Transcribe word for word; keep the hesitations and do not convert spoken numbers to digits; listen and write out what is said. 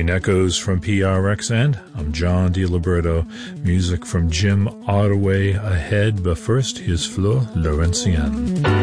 Green Echoes from P R X, and I'm John DiLiberto. Music from Jim Ottaway ahead, but first, here's Fleur Laurentienne.